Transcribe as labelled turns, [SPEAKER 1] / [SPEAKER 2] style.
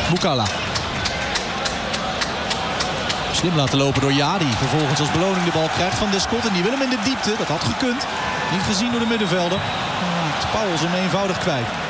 [SPEAKER 1] Moukala. Slim laten lopen door Jadi. Vervolgens als beloning de bal krijgt van Descott. En die wil hem in de diepte. Dat had gekund. Niet gezien door de middenvelder. Pauwels hem eenvoudig kwijt.